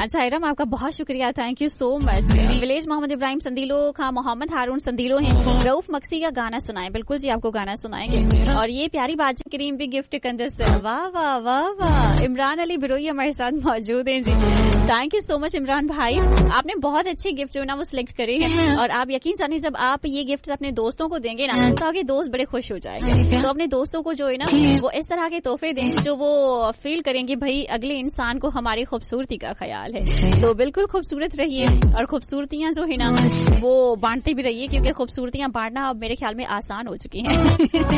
अच्छा इरम, आपका बहुत शुक्रिया, thank you so much. Village Mohammad Ibrahim संदीलो खां, मोहम्मद हारून संदीलो हैं, रऊफ मक्सी का गाना सुनाएं। बिल्कुल जी, आपको गाना सुनाएंगे। और ये प्यारी बाजी करीम भी गिफ्ट कंजर से, वाह वाह वाह वाह। इमरान अली बिरोई हमारे साथ मौजूद हैं जी, thank you so much Imran भाई, आपने बहुत अच्छे गिफ्ट जो है ना वो सिलेक्ट करे हैं। और आप यकीन जानिए, जब आप ये गिफ्ट अपने दोस्तों को देंगे ना तो आपके दोस्त बड़े खुश हो जाएंगे। तो अपने दोस्तों को जो है ना वो इस तरह के तोहफे दें जो वो फील करेंगे भाई अगले इंसान को हमारी खूबसूरती का ख्याल है। तो बिल्कुल खूबसूरत रहिए और खूबसूरतियां जो है ना वो बांटते भी रहिए, क्योंकि खूबसूरतियां बांटना अब मेरे ख्याल में आसान हो चुकी हैं।